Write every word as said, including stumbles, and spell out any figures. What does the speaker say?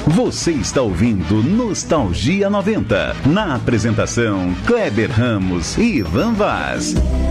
Você está ouvindo Nostalgia noventa. Na apresentação, Kleber Ramos e Ivan Vaz.